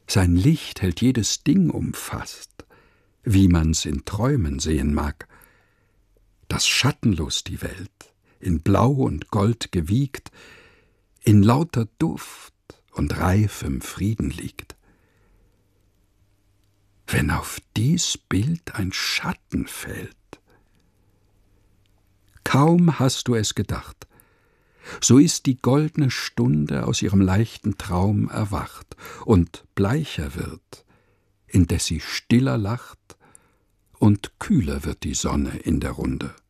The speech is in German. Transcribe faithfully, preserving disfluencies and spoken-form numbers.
Sein Licht hält jedes Ding umfasst, wie man's in Träumen sehen mag, dass schattenlos die Welt, in Blau und Gold gewiegt, in lauter Duft und reifem Frieden liegt. Wenn auf dies Bild ein Schatten fällt, kaum hast du es gedacht, so ist die goldne Stunde aus ihrem leichten Traum erwacht und bleicher wird, indes sie stiller lacht, und kühler wird die Sonne in der Runde.